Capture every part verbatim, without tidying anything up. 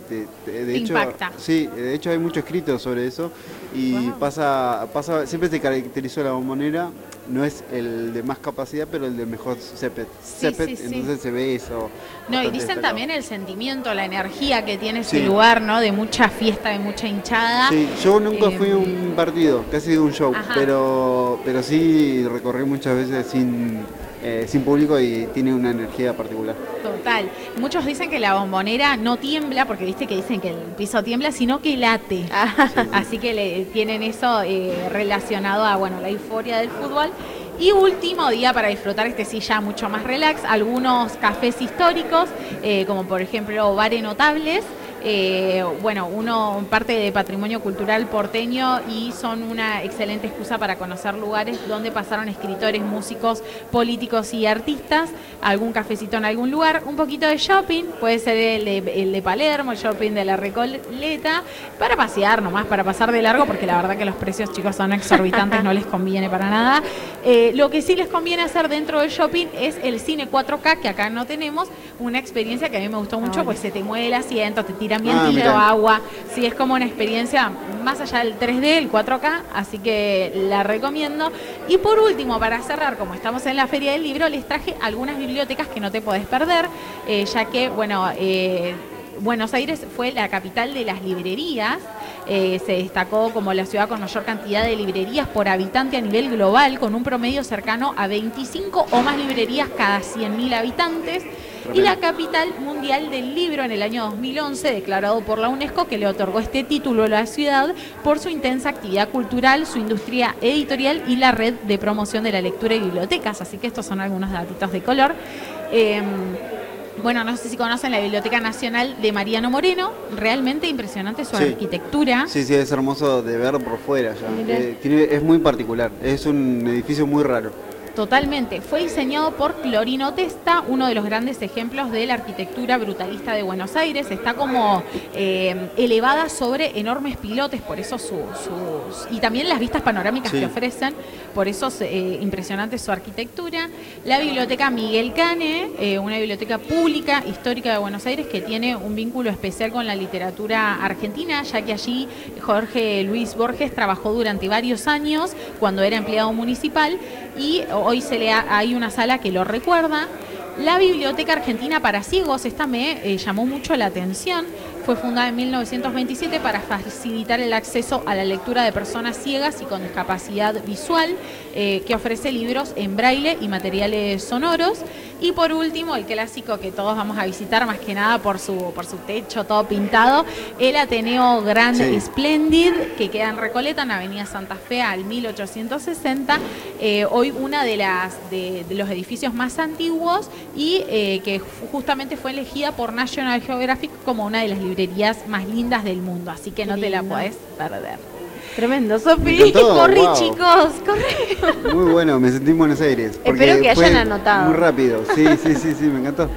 te, te, de te hecho, impacta. Sí, de hecho hay mucho escrito sobre eso y wow. pasa, pasa, siempre se caracterizó la Bombonera, no es el de más capacidad, pero el de mejor césped. Sí, césped, sí, entonces sí. se ve eso. No, y dicen destacado. también el sentimiento, la energía que tiene ese sí. lugar, ¿no? De mucha fiesta, de mucha hinchada. Sí, yo nunca eh, fui a un partido, casi de un show, ajá. pero pero sí recorrí muchas veces sin, eh, sin público y tiene una energía particular. Total. Muchos dicen que la Bombonera no tiembla, porque viste que dicen que el piso tiembla, sino que late. Ah. Sí, sí. Así que le, tienen eso eh, relacionado a bueno la euforia del fútbol. Y último día para disfrutar este sí ya mucho más relax, algunos cafés históricos, eh, como por ejemplo Bares Notables. Eh, bueno, uno parte de patrimonio cultural porteño y son una excelente excusa para conocer lugares donde pasaron escritores, músicos, políticos y artistas, algún cafecito en algún lugar, un poquito de shopping, puede ser el de, el de Palermo, el shopping de la Recoleta, para pasear nomás, para pasar de largo, porque la verdad que los precios, chicos, son exorbitantes, no les conviene para nada. Eh, lo que sí les conviene hacer dentro del shopping es el cine cuatro K, que acá no tenemos, una experiencia que a mí me gustó mucho, pues se te mueve el asiento, te tira ambientito, ah, agua, sí, es como una experiencia más allá del tres D, el cuatro K, así que la recomiendo. Y por último, para cerrar, como estamos en la Feria del Libro, les traje algunas bibliotecas que no te podés perder, eh, ya que, bueno, eh, Buenos Aires fue la capital de las librerías, eh, se destacó como la ciudad con mayor cantidad de librerías por habitante a nivel global, con un promedio cercano a veinticinco o más librerías cada cien mil habitantes. Y la capital mundial del libro en el año dos mil once, declarado por la UNESCO, que le otorgó este título a la ciudad por su intensa actividad cultural, su industria editorial y la red de promoción de la lectura y bibliotecas. Así que estos son algunos datitos de color. Eh, Bueno, no sé si conocen la Biblioteca Nacional de Mariano Moreno, realmente impresionante su sí. arquitectura. Sí, sí, es hermoso de ver por fuera ya. Eh, tiene, es muy particular, es un edificio muy raro. Totalmente. Fue diseñado por Clorino Testa, uno de los grandes ejemplos de la arquitectura brutalista de Buenos Aires. Está como eh, elevada sobre enormes pilotes, por eso sus... Su, y también las vistas panorámicas sí. que ofrecen, por eso es eh, impresionante su arquitectura. La Biblioteca Miguel Cane, eh, una biblioteca pública histórica de Buenos Aires que tiene un vínculo especial con la literatura argentina, ya que allí Jorge Luis Borges trabajó durante varios años cuando era empleado municipal y hoy se le ha, hay una sala que lo recuerda. La Biblioteca Argentina para Ciegos, esta me eh, llamó mucho la atención, fue fundada en mil novecientos veintisiete para facilitar el acceso a la lectura de personas ciegas y con discapacidad visual, eh, que ofrece libros en braille y materiales sonoros. Y por último, el clásico que todos vamos a visitar, más que nada por su, por su techo todo pintado, el Ateneo Grand sí. Splendid, que queda en Recoleta, en Avenida Santa Fe, al mil ochocientos sesenta. Eh, hoy una de, las, de, de los edificios más antiguos y eh, que justamente fue elegida por National Geographic como una de las librerías más lindas del mundo. Así que no te la podés perder. Tremendo, Sofi. Corrí, wow. chicos, corrí. Muy bueno, me sentí en Buenos Aires. Espero que hayan anotado. Muy rápido, sí, sí, sí, sí, me encantó.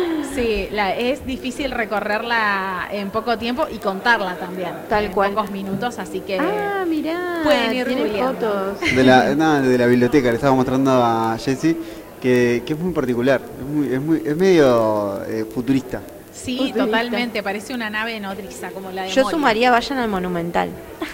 Sí, la, es difícil recorrerla en poco tiempo y contarla también. Tal en cual. pocos minutos, así que. Ah, mirá. Pueden ir tiene fotos. De la, no, de la biblioteca, le estaba mostrando a Jessy, que, que es muy particular, es, muy, es, muy, es medio eh, futurista. Sí, futurista. Totalmente, parece una nave nodriza como la de Yo Moria. sumaría, vayan al Monumental.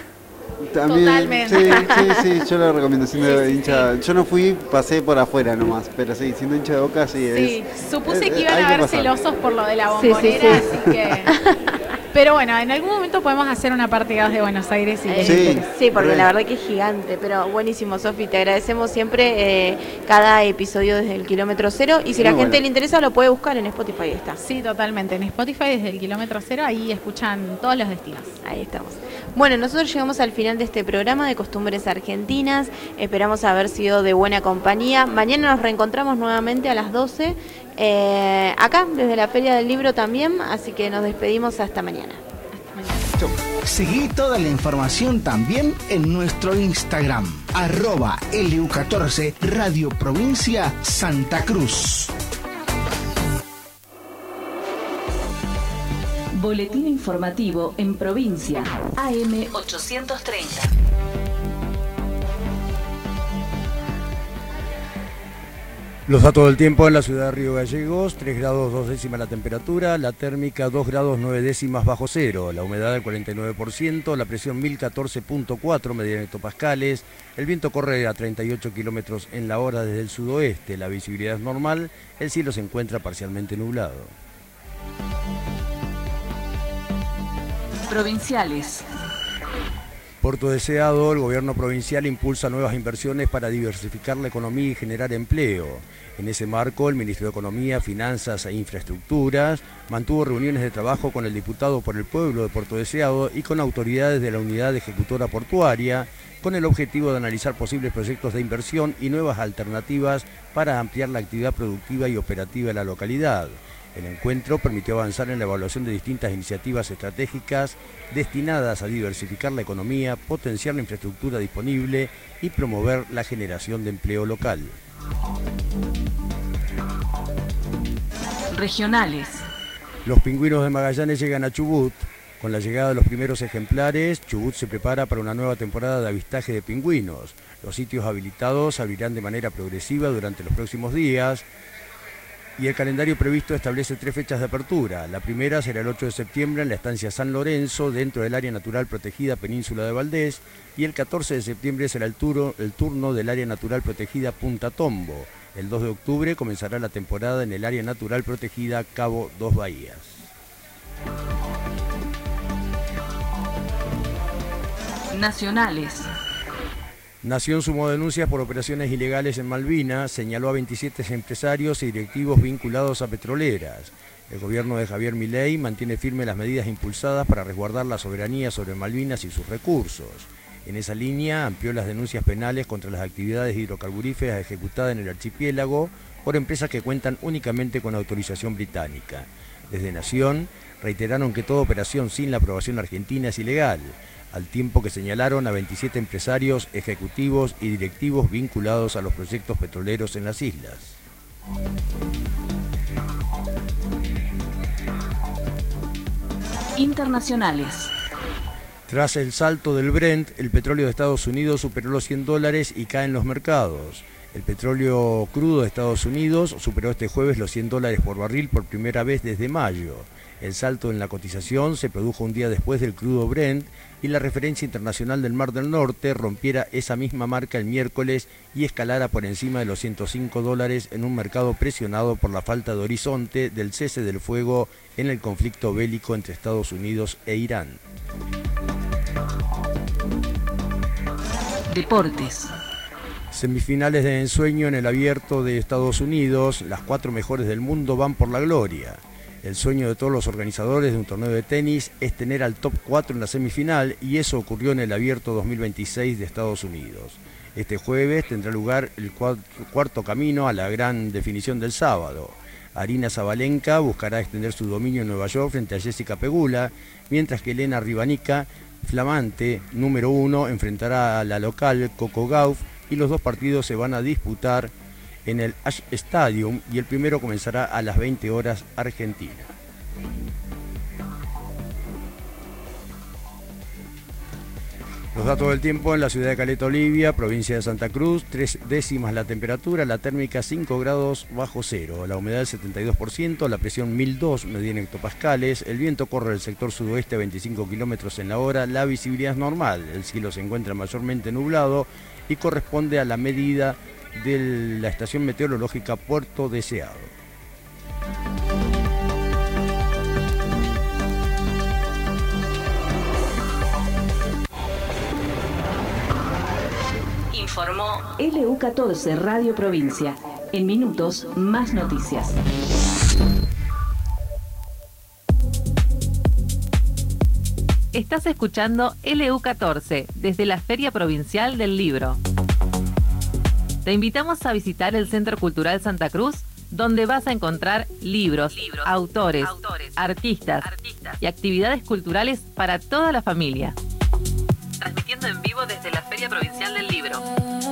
También, Totalmente. Sí, sí, sí, yo lo recomiendo siendo sí, sí, hincha. Sí. Yo no fui, pasé por afuera nomás, pero sí, siendo hincha de Boca, sí. Sí, es, supuse es, que iban a haber celosos por lo de la Bombonera, sí, sí, sí. así que... Pero bueno, en algún momento podemos hacer una parte dos de Buenos Aires. Y eh, sí, sí, porque la verdad que es gigante, pero buenísimo, Sofi, te agradecemos siempre eh, cada episodio desde el kilómetro cero, y si Muy la gente bueno. le interesa lo puede buscar en Spotify, ahí está. Sí, totalmente, en Spotify desde el kilómetro cero, ahí escuchan todos los destinos. Ahí estamos. Bueno, nosotros llegamos al final de este programa de Costumbres Argentinas, esperamos haber sido de buena compañía. Mañana nos reencontramos nuevamente a las doce, eh, acá desde la Feria del Libro también, así que nos despedimos hasta mañana. Hasta mañana. Seguí toda la información también en nuestro Instagram, arroba L U catorce Radio Provincia Santa Cruz. Boletín informativo en provincia, A M ochocientos treinta. Los datos del tiempo en la ciudad de Río Gallegos: tres grados dos décimas la temperatura, la térmica dos grados nueve décimas bajo cero, la humedad del cuarenta y nueve por ciento, la presión mil catorce punto cuatro medidas hectopascales, el viento corre a treinta y ocho kilómetros en la hora desde el sudoeste, la visibilidad es normal, el cielo se encuentra parcialmente nublado. Provinciales. Por tu deseado, el gobierno provincial impulsa nuevas inversiones para diversificar la economía y generar empleo. En ese marco, el Ministro de Economía, Finanzas e Infraestructuras mantuvo reuniones de trabajo con el diputado por el pueblo de Puerto Deseado y con autoridades de la Unidad Ejecutora Portuaria, con el objetivo de analizar posibles proyectos de inversión y nuevas alternativas para ampliar la actividad productiva y operativa de la localidad. El encuentro permitió avanzar en la evaluación de distintas iniciativas estratégicas destinadas a diversificar la economía, potenciar la infraestructura disponible y promover la generación de empleo local. Regionales. Los pingüinos de Magallanes llegan a Chubut. Con la llegada de los primeros ejemplares, Chubut se prepara para una nueva temporada de avistaje de pingüinos. Los sitios habilitados abrirán de manera progresiva durante los próximos días, y el calendario previsto establece tres fechas de apertura. La primera será el ocho de septiembre en la estancia San Lorenzo, dentro del área natural protegida Península de Valdés, y el catorce de septiembre será el, turo, el turno del área natural protegida Punta Tombo. El dos de octubre comenzará la temporada en el área natural protegida Cabo Dos Bahías. Nacionales. Nación sumó denuncias por operaciones ilegales en Malvinas, señaló a veintisiete empresarios y directivos vinculados a petroleras. El gobierno de Javier Milei mantiene firme las medidas impulsadas para resguardar la soberanía sobre Malvinas y sus recursos. En esa línea amplió las denuncias penales contra las actividades hidrocarburíferas ejecutadas en el archipiélago por empresas que cuentan únicamente con autorización británica. Desde Nación reiteraron que toda operación sin la aprobación argentina es ilegal, al tiempo que señalaron a veintisiete empresarios, ejecutivos y directivos vinculados a los proyectos petroleros en las islas. Internacionales. Tras el salto del Brent, el petróleo de Estados Unidos superó los cien dólares y cae en los mercados. El petróleo crudo de Estados Unidos superó este jueves los cien dólares por barril por primera vez desde mayo. El salto en la cotización se produjo un día después del crudo Brent y la referencia internacional del Mar del Norte rompiera esa misma marca el miércoles y escalara por encima de los ciento cinco dólares en un mercado presionado por la falta de horizonte del cese del fuego en el conflicto bélico entre Estados Unidos e Irán. Deportes. Semifinales de ensueño en el Abierto de Estados Unidos, las cuatro mejores del mundo van por la gloria. El sueño de todos los organizadores de un torneo de tenis es tener al top cuatro en la semifinal y eso ocurrió en el Abierto dos mil veintiséis de Estados Unidos. Este jueves tendrá lugar el cuarto camino a la gran definición del sábado. Aryna Sabalenka buscará extender su dominio en Nueva York frente a Jessica Pegula, mientras que Elena Rivanica, flamante número uno, enfrentará a la local Coco Gauff y los dos partidos se van a disputar en el Ash Stadium y el primero comenzará a las veinte horas Argentina. Los datos del tiempo en la ciudad de Caleta Olivia, provincia de Santa Cruz: tres décimas la temperatura, la térmica cinco grados bajo cero, la humedad del setenta y dos por ciento, la presión mil dos medida en hectopascales, el viento corre del sector sudoeste a veinticinco kilómetros en la hora, la visibilidad es normal, el cielo se encuentra mayormente nublado y corresponde a la medida de la estación meteorológica Puerto Deseado. Informó L U catorce Radio Provincia. En minutos, más noticias. Estás escuchando L U catorce desde la Feria Provincial del Libro. Te invitamos a visitar el Centro Cultural Santa Cruz, donde vas a encontrar libros, libros autores, autores artistas, artistas y actividades culturales para toda la familia. Transmitiendo en vivo desde la Feria Provincial del Libro.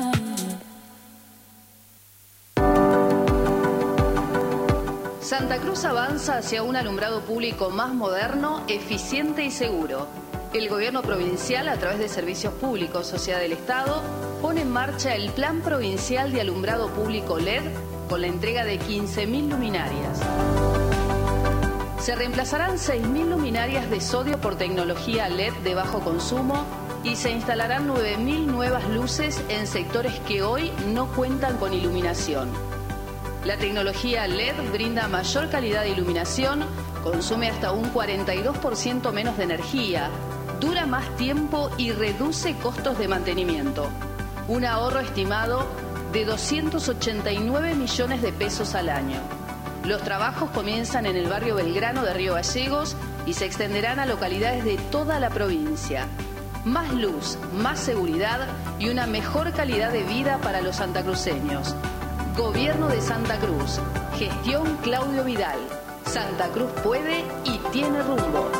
Santa Cruz avanza hacia un alumbrado público más moderno, eficiente y seguro. El gobierno provincial, a través de Servicios Públicos, Sociedad del Estado, pone en marcha el Plan Provincial de Alumbrado Público L E D con la entrega de quince mil luminarias. Se reemplazarán seis mil luminarias de sodio por tecnología L E D de bajo consumo y se instalarán nueve mil nuevas luces en sectores que hoy no cuentan con iluminación. La tecnología L E D brinda mayor calidad de iluminación, consume hasta un cuarenta y dos por ciento menos de energía, dura más tiempo y reduce costos de mantenimiento. Un ahorro estimado de doscientos ochenta y nueve millones de pesos al año. Los trabajos comienzan en el barrio Belgrano de Río Gallegos y se extenderán a localidades de toda la provincia. Más luz, más seguridad y una mejor calidad de vida para los santacruceños. Gobierno de Santa Cruz. Gestión Claudio Vidal. Santa Cruz puede y tiene rumbo.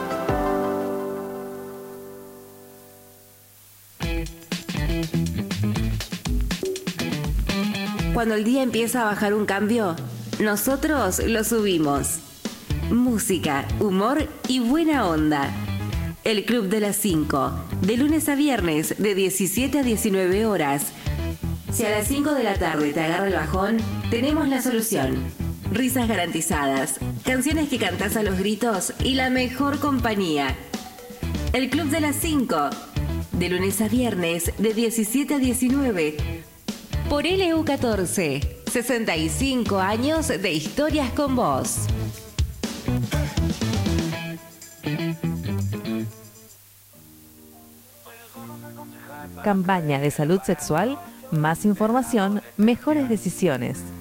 Cuando el día empieza a bajar un cambio, nosotros lo subimos. Música, humor y buena onda. El Club de las cinco, de lunes a viernes, de diecisiete a diecinueve horas. Si a las cinco de la tarde te agarra el bajón, tenemos la solución. Risas garantizadas, canciones que cantás a los gritos y la mejor compañía. El Club de las cinco, de lunes a viernes, de diecisiete a diecinueve. Por L U catorce, sesenta y cinco años de historias con vos. Campaña de salud sexual, más información, mejores decisiones.